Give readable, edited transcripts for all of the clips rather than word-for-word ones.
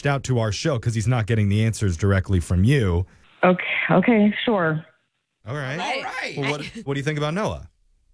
reached out to our show because he's not getting the answers directly from you. Okay, sure. All right. All right. Well, what do you think about Noah?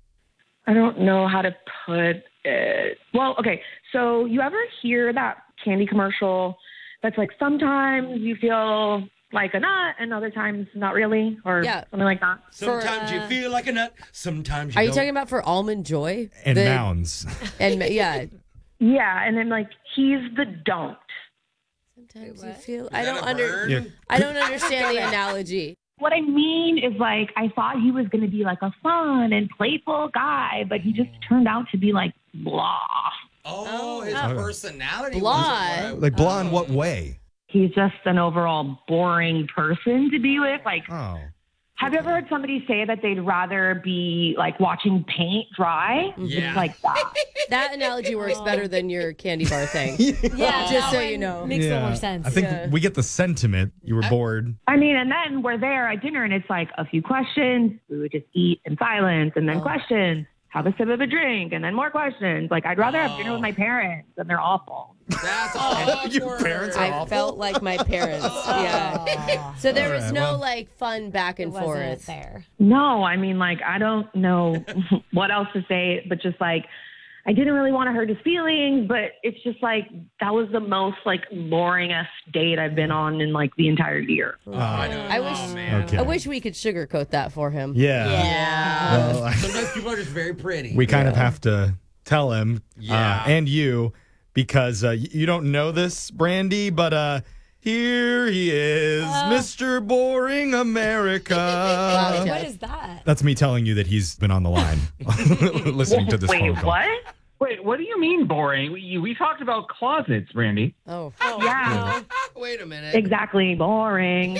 I don't know how to put it. Well, okay. So you ever hear that candy commercial that's like sometimes you feel like a nut and other times not really, or something like that? Sometimes you feel like a nut. Sometimes you Are don't. you talking about for Almond Joy? And Mounds. And yeah. Yeah, and then like he's the don't. Sometimes you feel. Is that a burn? Yeah. I don't understand the analogy. What I mean is, like, I thought he was going to be like a fun and playful guy, but he just turned out to be like blah. Oh, his personality. Blah. Like blah in what way? He's just an overall boring person to be with. Like, Oh. have you ever heard somebody say that they'd rather be like watching paint dry? Yeah. It's like that. That analogy works better than your candy bar thing. Yeah, Just so that you one know. makes a little more sense. I think we get the sentiment. You were bored. I mean, and then we're there at dinner and it's like a few questions. We would just eat in silence and then questions. Have a sip of a drink and then more questions. Like, I'd rather have dinner with my parents and they're awful. That's awkward. Your parents are I awful. felt like my parents. Yeah. So there was right, no well. like fun back and Wasn't forth. there. No, I mean, like, I don't know what else to say, but just like, I didn't really want to hurt his feelings, but it's just like, that was the most like boringest date I've been on in like the entire year. I wish. Okay. I wish we could sugarcoat that for him. Yeah. Yeah. Well, Sometimes people are just very pretty. we kind of have to tell him Yeah. and you because you don't know this, Brandy, but here he is, Mr. Boring America. What is that? That's me telling you that he's been on the line listening to this phone call. Wait, what do you mean boring? We talked about closets, Randy. Oh. Yeah, Wait a minute. exactly. Boring.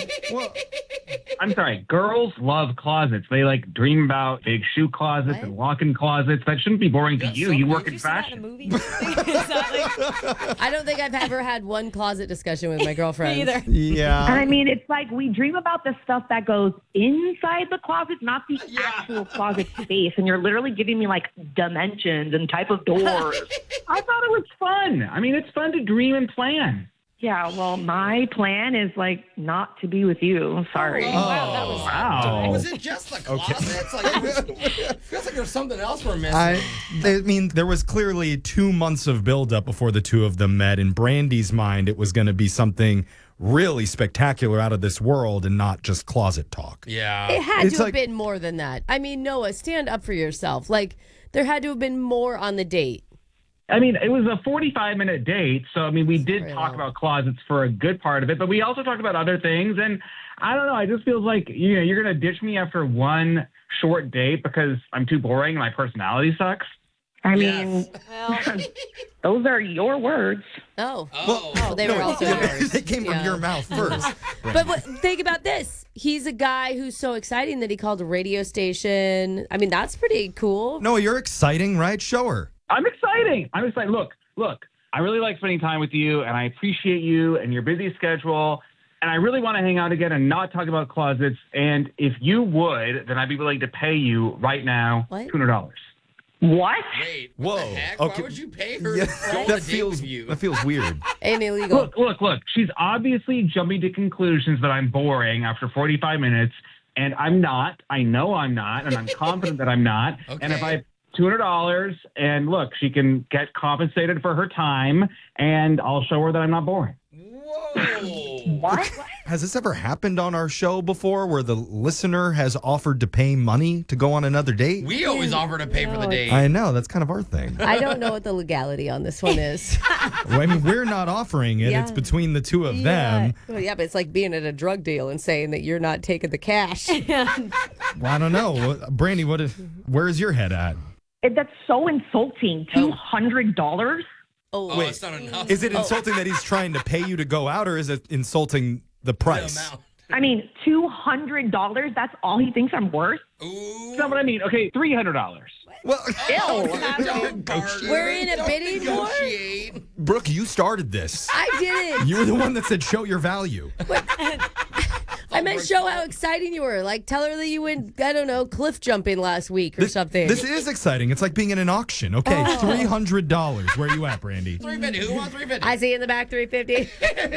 I'm sorry. Girls love closets. They like dream about big shoe closets and walk-in closets. That shouldn't be boring to you. You work Did in you see that in a fashion. movie? Is that like, I don't think I've ever had one closet discussion with my girlfriend. me either. And Yeah. I mean, it's like we dream about the stuff that goes inside the closet, not the actual closet space. And you're literally giving me like dimensions and type of doors. I thought it was fun. I mean, it's fun to dream and plan. Yeah, well, my plan is like not to be with you. Sorry. Wow, that was. Wow. Was it just the closets? Like, it feels like there's something else we're missing. I mean, there was clearly 2 months of buildup before the two of them met. In Brandy's mind, it was going to be something really spectacular out of this world and not just closet talk. Yeah. It had It's to have like- been more than that. I mean, Noah, stand up for yourself. Like, there had to have been more on the date. I mean, it was a 45-minute date. So, I mean, we did very talk long. about closets for a good part of it, but we also talked about other things. And I don't know. I just feels like, you're going to ditch me after one short date because I'm too boring and my personality sucks. I mean, Well, those are your words. Oh. Oh. Well, they were also yours. They came from Yeah. your mouth first. But think about this. He's a guy who's so exciting that he called a radio station. I mean, that's pretty cool. No, you're exciting, right? Show her. I'm exciting. Look, I really like spending time with you, and I appreciate you and your busy schedule. And I really want to hang out again and not talk about closets. And if you would, then I'd be willing to pay you right now What? $200. What? Wait, Whoa. what the heck? Okay. Why would you pay her Yeah, to go on a that date with you? feels weird. And illegal. Look. She's obviously jumping to conclusions that I'm boring after 45 minutes. And I'm not. I know I'm not. And I'm confident that I'm not. And if Okay. I have $200 and look, she can get compensated for her time and I'll show her that I'm not boring. Whoa. What? Has this ever happened on our show before where the listener has offered to pay money to go on another date? We always offer to pay for the date. I know. That's kind of our thing. I don't know what the legality on this one is. Well, I mean, we're not offering it. Yeah. It's between the two of them. Well, yeah, but it's like being at a drug deal and saying that you're not taking the cash. Well, I don't know. Brandy, where is your head at? That's so insulting. $200? Oh, Wait. it's not enough. Is it insulting that he's trying to pay you to go out, or is it insulting the price? Amount. I mean, $200? That's all he thinks I'm worth? Ooh. That's what I mean. Okay, $300. Well, Don't bargain. We're in a Don't bidding war? negotiate. Brooke, you started this. I didn't. You were the one that said show your value. I meant show how exciting you were. Like, tell her that you went, I don't know, cliff jumping last week or something. This is exciting. It's like being in an auction. Okay, $300. Where are you at, Brandy? 350. Who wants 350? I see you in the back, 350.